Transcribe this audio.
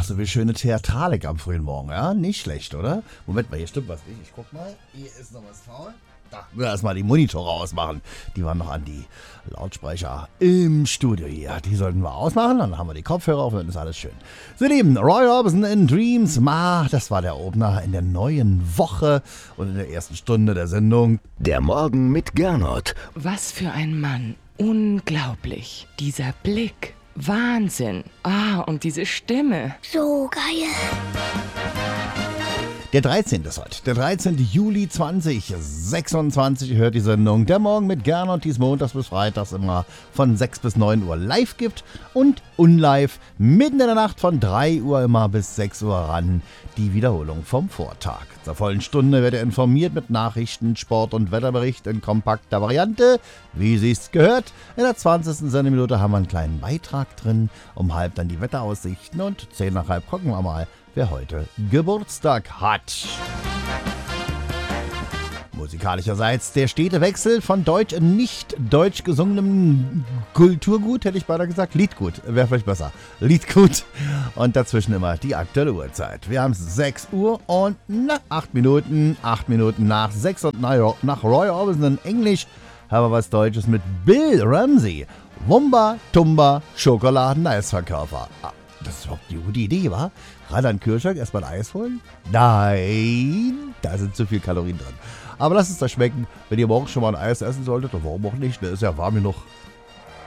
Ach, so wie schöne Theatralik am frühen Morgen, ja? Nicht schlecht, oder? Moment mal, hier stimmt was nicht. Ich guck mal. Hier ist noch was faul. Da, wir erstmal die Monitore ausmachen. Die waren noch an die Lautsprecher im Studio hier. Die sollten wir ausmachen, dann haben wir die Kopfhörer auf und dann ist alles schön. So, ihr Lieben, Roy Orbison in Dreams. Das war der Opener in der neuen Woche und in der ersten Stunde der Sendung. Der Morgen mit Gernot. Was für ein Mann. Unglaublich. Dieser Blick. Wahnsinn. Und diese Stimme. So geil. Der 13. ist heute. Der 13. Juli 2026 hört die Sendung Der Morgen mit Gernot, die es montags bis freitags immer von 6 bis 9 Uhr live gibt und unlive mitten in der Nacht von 3 Uhr immer bis 6 Uhr ran. Die Wiederholung vom Vortag. Zur vollen Stunde wird er informiert mit Nachrichten, Sport und Wetterbericht in kompakter Variante, wie sich's gehört. In der 20. Sendeminute haben wir einen kleinen Beitrag drin, um halb dann die Wetteraussichten und 10 nach halb gucken wir mal, wer heute Geburtstag hat. Musikalischerseits der stete Wechsel von deutsch und nicht deutsch gesungenem Kulturgut, hätte ich beinahe gesagt. Liedgut, wäre vielleicht besser. Liedgut. Und dazwischen immer die aktuelle Uhrzeit. Wir haben 6 Uhr und 8 Minuten. 8 Minuten nach 6 und nach Roy Orbison in Englisch haben wir was Deutsches mit Bill Ramsey. Wumba, Tumba, Schokoladen-Eisverkäufer. Das ist überhaupt die gute Idee, wa? Ran an den Kühlschrank, erstmal ein Eis holen? Nein, da sind zu viel Kalorien drin. Aber lasst es euch schmecken. Wenn ihr morgens schon mal ein Eis essen solltet, dann warum auch nicht? Ne? Ist ja warm genug.